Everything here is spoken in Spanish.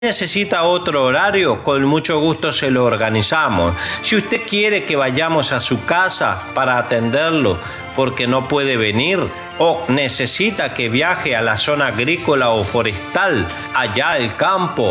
necesita otro horario, con mucho gusto se lo organizamos. Si usted quiere que vayamos a su casa para atenderlo porque no puede venir o necesita que viaje a la zona agrícola o forestal, allá al campo,